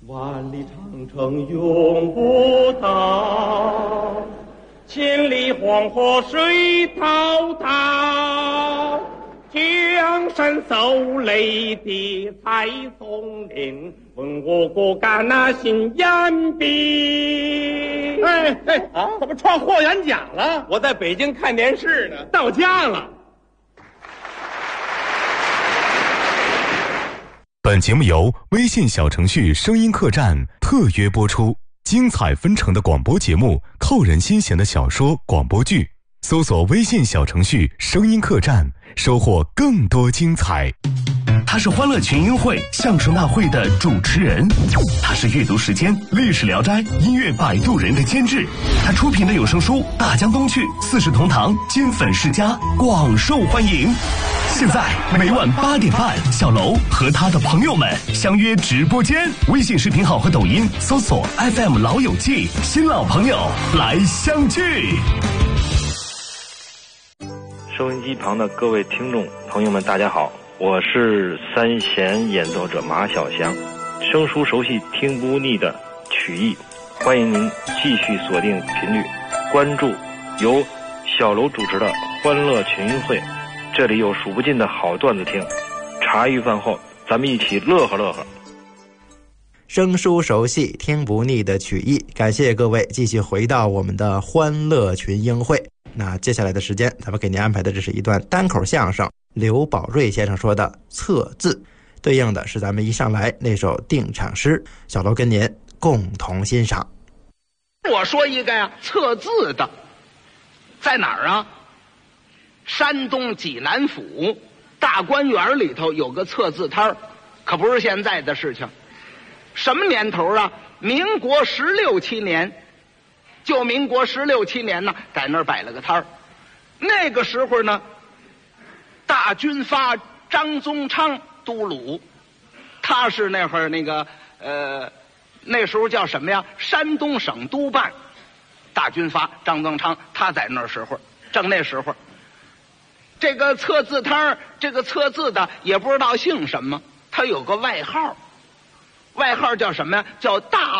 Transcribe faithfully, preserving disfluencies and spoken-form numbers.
万里长城永不倒，千里黄河水滔滔。江山秀丽的彩松林，问我国干那新延毕。 哎哎啊！怎么创霍元甲了？ 我在北京看电视呢， 到家了。 本节目由微信小程序声音客栈特约播出，精彩纷呈的广播节目，扣人心弦的小说广播剧，搜索微信小程序声音客栈，收获更多精彩。 他是欢乐群英会相声大会的主持人，他是阅读时间历史聊斋音乐摆渡人的监制，他出品的有声书《大江东去》四世同堂金粉世家广受欢迎。现在每晚八点半，小楼和他的朋友们相约直播间，微信视频号和抖音搜索 F M 老友记，新老朋友来相聚。 收音机旁的各位听众朋友们，大家好，我是三弦演奏者马小祥，生疏熟悉听不腻的曲艺，欢迎您继续锁定频率，关注由小楼主持的欢乐群英会，这里有数不尽的好段子听，茶余饭后咱们一起乐呵乐呵。 生疏熟悉听不腻的曲艺，感谢各位继续回到我们的欢乐群英会。那接下来的时间，咱们给您安排的这是一段单口相声，刘宝瑞先生说的测字，对应的是咱们一上来那首定场诗，小楼跟您共同欣赏。 我说一个呀，测字的，在哪儿啊？山东济南府大观园里头有个测字摊儿，可不是现在的事情。什么年头啊？民国十六七年。就民国十六七年呢，在那儿摆了个摊儿。那个时候呢，大军发张宗昌都鲁，他是那会儿那个呃，那时候叫什么呀？山东省督办。大军发张宗昌他在那时候，正那时候，这个测字摊儿，这个测字的也不知道姓什么，他有个外号，外号叫什么呀？叫大